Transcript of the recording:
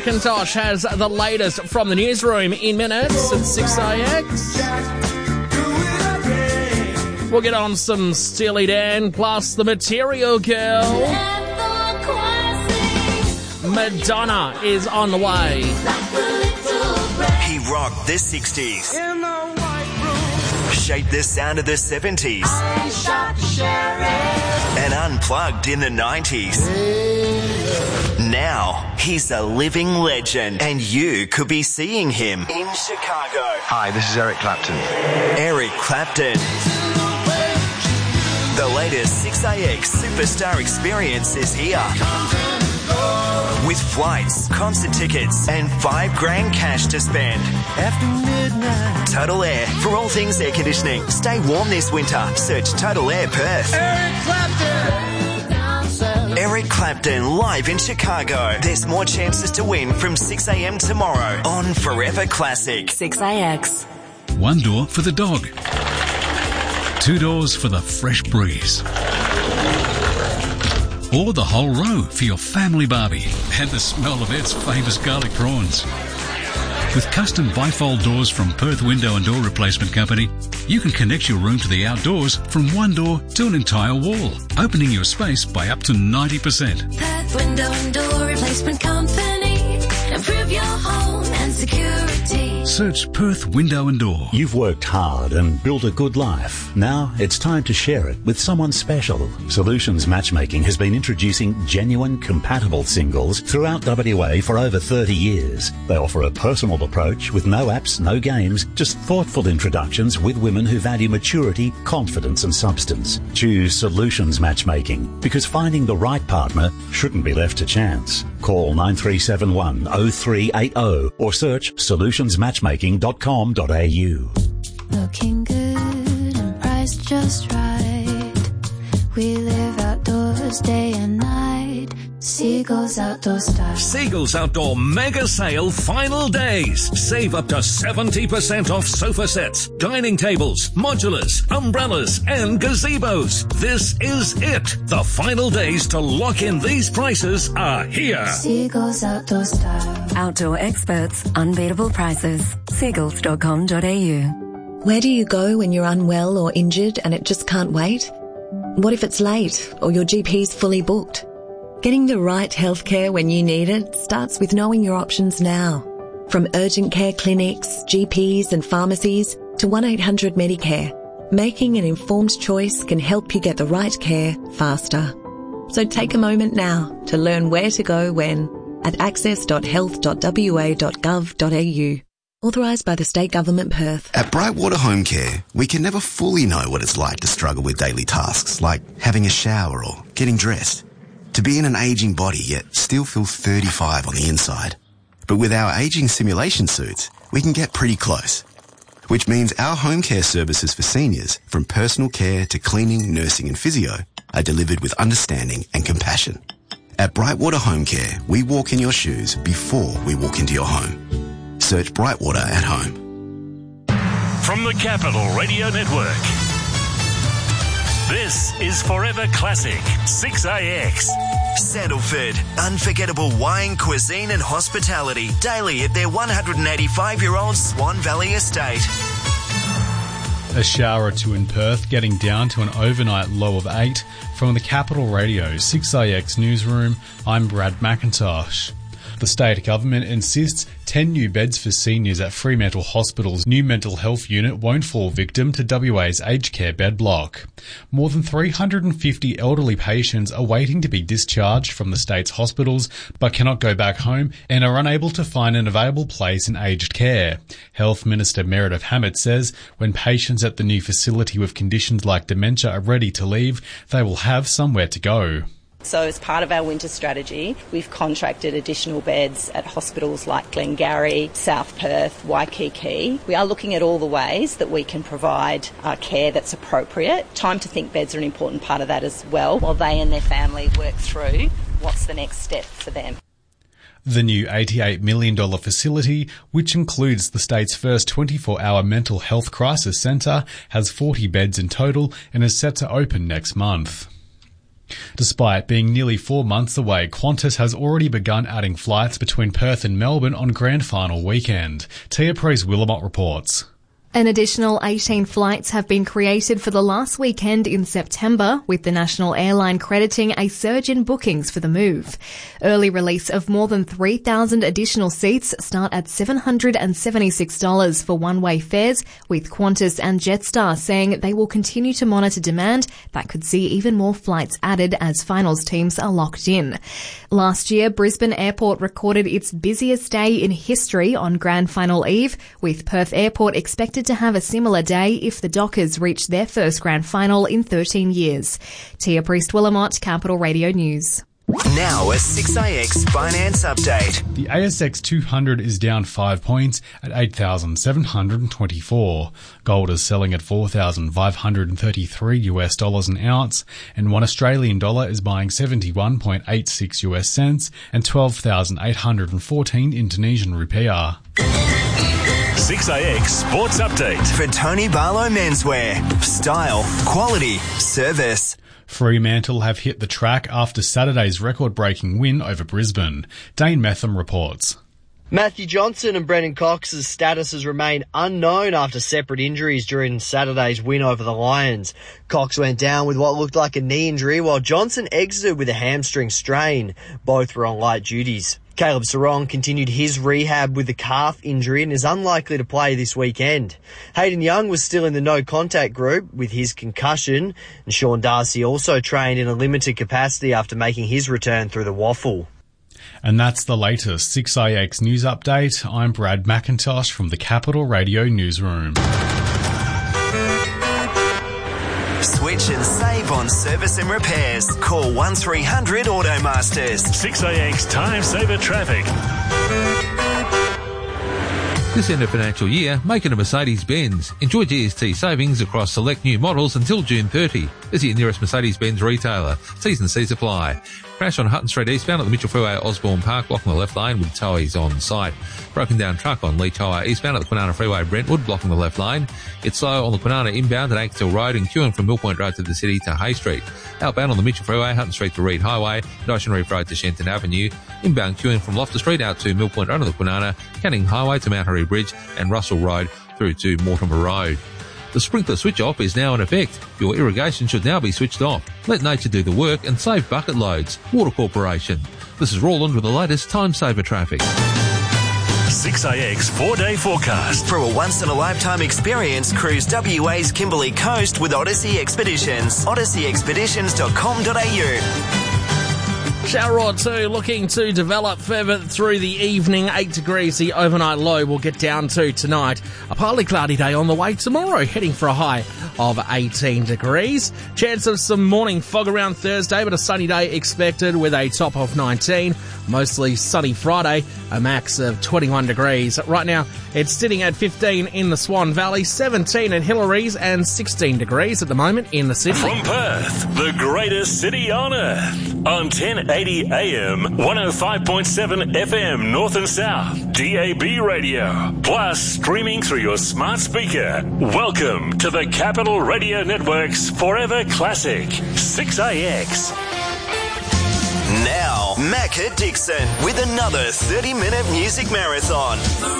McIntosh has the latest from the newsroom in minutes at 6AX. We'll get on some Steely Dan plus the Material Girl. Madonna is on the way. He rocked the 60s. Shaped the sound of the 70s. And unplugged in the 90s. Now, he's a living legend, and you could be seeing him in Chicago. Hi, this is Eric Clapton. Eric Clapton. The latest 6AX Superstar Experience is here. With flights, concert tickets, and $5,000 cash to spend. After midnight. Total Air, for all things air conditioning. Stay warm this winter. Search Total Air Perth. Eric Clapton! Eric Clapton live in Chicago. There's more chances to win from 6 a.m. tomorrow on Forever Classic. 6AX. One door for the dog. Two doors for the fresh breeze. Or the whole row for your family barbie and the smell of its famous garlic prawns. With custom bifold doors from Perth Window and Door Replacement Company, you can connect your room to the outdoors from one door to an entire wall, opening your space by up to 90%. Perth Window and Door Replacement Company. Improve your home and security. Search Perth Window and Door. You've worked hard and built a good life. Now it's time to share it with someone special. Solutions Matchmaking has been introducing genuine, compatible singles throughout WA for over 30 years. They offer a personal approach with no apps, no games, just thoughtful introductions with women who value maturity, confidence and substance. Choose Solutions Matchmaking because finding the right partner shouldn't be left to chance. Call 9371 0380 or search solutionsmatchmaking.com.au. Looking good and priced just right. We live outdoors day and night. Seagulls Outdoor Style. Seagulls Outdoor Mega Sale Final Days. Save up to 70% off sofa sets, dining tables, modulars, umbrellas and gazebos. This is it. The final days to lock in these prices are here. Seagulls Outdoor Style. Outdoor experts, unbeatable prices. Seagulls.com.au. Where do you go when you're unwell or injured and it just can't wait? What if it's late or your GP's fully booked? Getting the right healthcare when you need it starts with knowing your options now. From urgent care clinics, GPs and pharmacies to 1-800 Medicare, making an informed choice can help you get the right care faster. So take a moment now to learn where to go when at access.health.wa.gov.au. Authorised by the State Government, Perth. At Brightwater Home Care, we can never fully know what it's like to struggle with daily tasks like having a shower or getting dressed. To be in an ageing body yet still feel 35 on the inside. But with our ageing simulation suits, we can get pretty close. Which means our home care services for seniors, from personal care to cleaning, nursing and physio, are delivered with understanding and compassion. At Brightwater Home Care, we walk in your shoes before we walk into your home. Search Brightwater at home. From the Capital Radio Network, this is Forever Classic 6AX. Sandalford, unforgettable wine, cuisine and hospitality daily at their 185-year-old Swan Valley estate. A shower or two in Perth, getting down to an overnight low of 8. From the Capital Radio 6AX newsroom, I'm Brad McIntosh. The state government insists 10 new beds for seniors at Fremantle Hospital's new mental health unit won't fall victim to WA's aged care bed block. More than 350 elderly patients are waiting to be discharged from the state's hospitals but cannot go back home and are unable to find an available place in aged care. Health Minister Meredith Hammett says when patients at the new facility with conditions like dementia are ready to leave, they will have somewhere to go. So as part of our winter strategy, we've contracted additional beds at hospitals like Glengarry, South Perth, Waikiki. We are looking at all the ways that we can provide care that's appropriate. Time to think beds are an important part of that as well, while they and their family work through what's the next step for them. The new $88 million facility, which includes the state's first 24-hour mental health crisis centre, has 40 beds in total and is set to open next month. Despite being nearly 4 months away, Qantas has already begun adding flights between Perth and Melbourne on Grand Final weekend. Tia Praise-Willamot reports. An additional 18 flights have been created for the last weekend in September, with the national airline crediting a surge in bookings for the move. Early release of more than 3,000 additional seats start at $776 for one-way fares, with Qantas and Jetstar saying they will continue to monitor demand that could see even more flights added as finals teams are locked in. Last year, Brisbane Airport recorded its busiest day in history on Grand Final Eve, with Perth Airport expected to have a similar day if the Dockers reach their first grand final in 13 years. Tia Priest-Willamot, Capital Radio News. Now a 6AX finance update. The ASX 200 is down 5 points at 8,724. Gold is selling at $4,533 an ounce, and $1 Australian dollar is buying 71.86 US cents and 12,814 Indonesian rupiah. 6AX Sports Update. For Tony Barlow Menswear. Style, quality, service. Fremantle have hit the track after Saturday's record-breaking win over Brisbane. Dane Metham reports. Matthew Johnson and Brendan Cox's statuses remain unknown after separate injuries during Saturday's win over the Lions. Cox went down with what looked like a knee injury, while Johnson exited with a hamstring strain. Both were on light duties. Caleb Sarong continued his rehab with the calf injury and is unlikely to play this weekend. Hayden Young was still in the no-contact group with his concussion, and Sean Darcy also trained in a limited capacity after making his return through the waffle. And that's the latest 6AX News Update. I'm Brad McIntosh from the Capital Radio Newsroom. Switch and save on service and repairs. Call 1300 Automasters. 6AX Time Saver Traffic. This end of financial year, make it a Mercedes-Benz. Enjoy GST savings across select new models until June 30. Visit your nearest Mercedes-Benz retailer. T's and C's apply. Crash on Hutton Street eastbound at the Mitchell Freeway at Osborne Park, blocking the left lane with towies on site. Broken down truck on Leach Highway eastbound at the Kwinana Freeway Brentwood, blocking the left lane. It's slow on the Kwinana inbound at Ankestill Road and queuing from Mill Point Road to the city to Hay Street. Outbound on the Mitchell Freeway, Hutton Street to Reed Highway, and Ocean Reef Road to Shenton Avenue. Inbound queuing from Loftus Street out to Mill Point Road on the Kwinana, Canning Highway to Mount Harry Bridge and Russell Road through to Mortimer Road. The sprinkler switch off is now in effect. Your irrigation should now be switched off. Let nature do the work and save bucket loads. Water Corporation. This is Roland with the latest Time Saver Traffic. 6AX 4-day forecast. For a once-in-a-lifetime experience, cruise WA's Kimberley Coast with Odyssey Expeditions. odysseyexpeditions.com.au. Shower or two looking to develop further through the evening. 8 degrees, the overnight low will get down to tonight. A partly cloudy day on the way tomorrow, heading for a high of 18 degrees. Chance of some morning fog around Thursday, but a sunny day expected with a top of 19. Mostly sunny Friday, a max of 21 degrees. Right now, it's sitting at 15 in the Swan Valley, 17 at Hillary's, and 16 degrees at the moment in the city. From Perth, the greatest city on earth, on 1080 AM, 105.7 FM North and South, DAB radio, plus streaming through your smart speaker. Welcome to the Capital Radio Network's Forever Classic, 6AX. Now, Macca Dixon with another 30-minute music marathon.